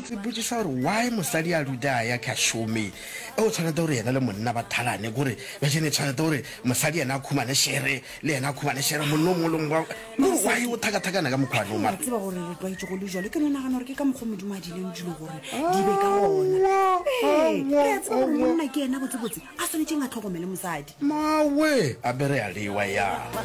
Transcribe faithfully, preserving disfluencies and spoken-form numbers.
botsisa gore why mosadi a ruta ya ka shome e o tshwanetse gore yena le monna ba thalane gore ba jene tshwanetse gore mosadi yena a khumane shere le yena a khumane shere monno mo leng ba why o thakathakana ka mokgwano mara tseba gore re twa go le jalo ke nna gana gore ke ka moggo modimo a dileng dilo gore di be ka bona eh ke tseba gore monna ke yena botsebotse a tshwanetse nga tlhokomele mosadi mawe a bere ya lewa ya